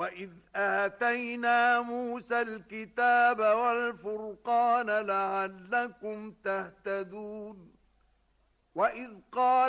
وَإِذْ آتَيْنَا مُوسَى الْكِتَابَ وَالْفُرْقَانَ لَعَلَّكُمْ تَهْتَدُونَ وَإِذْ قَالَ